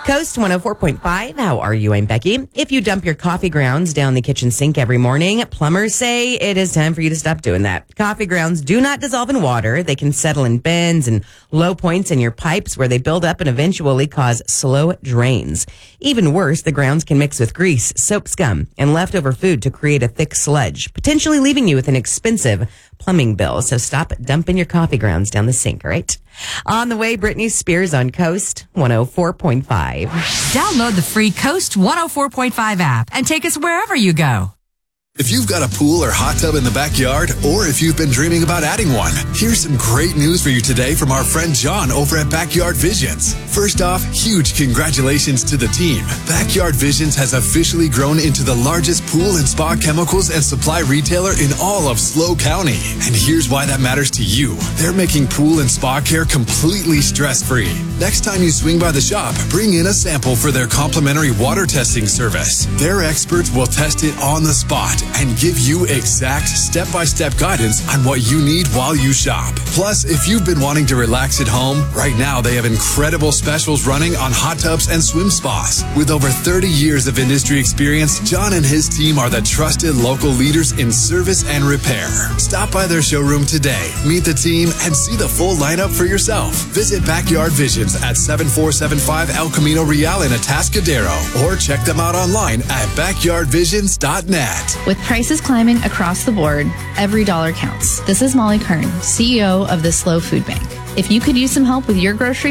Coast 104.5. How are you? I'm Becky. If you dump your coffee grounds down the kitchen sink every morning, plumbers say it is time for you to stop doing that. Coffee grounds do not dissolve in water. They can settle in bends and low points in your pipes where they build up and eventually cause slow drains. Even worse, the grounds can mix with grease, soap scum, and leftover food to create a thick sludge, potentially leaving you with an expensive plumbing bill. So stop dumping your coffee grounds down the sink, all right? On the way, Britney Spears on Coast 104.5. Download the free Coast 104.5 app and take us wherever you go. If you've got a pool or hot tub in the backyard, or if you've been dreaming about adding one, here's some great news for you today from our friend John over at Backyard Visions. First off, huge congratulations to the team. Backyard Visions has officially grown into the largest pool and spa chemicals and supply retailer in all of SLO County. And here's why that matters to you. They're making pool and spa care completely stress-free. Next time you swing by the shop, bring in a sample for their complimentary water testing service. Their experts will test it on the spot and give you exact step-by-step guidance on what you need while you shop. Plus, if you've been wanting to relax at home, right now they have incredible specials running on hot tubs and swim spas. With over 30 years of industry experience, John and his team are the trusted local leaders in service and repair. Stop by their showroom today, meet the team, and see the full lineup for yourself. Visit Backyard Visions at 7475 El Camino Real in Atascadero, or check them out online at backyardvisions.net. With prices climbing across the board, every dollar counts. This is Molly Kern, CEO of the SLO Food Bank. If you could use some help with your grocery